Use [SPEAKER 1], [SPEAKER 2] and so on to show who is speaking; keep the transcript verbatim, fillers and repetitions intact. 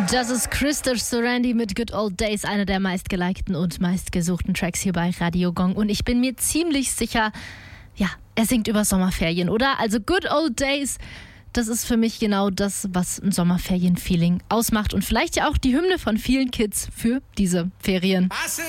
[SPEAKER 1] Das ist Christoph Sorandi mit Good Old Days, einer der meistgelikten und meistgesuchten Tracks hier bei Radio Gong. Und ich bin mir ziemlich sicher, ja, er singt über Sommerferien, oder? Also Good Old Days, das ist für mich genau das, was ein Sommerferien-Feeling ausmacht. Und vielleicht ja auch die Hymne von vielen Kids für diese Ferien.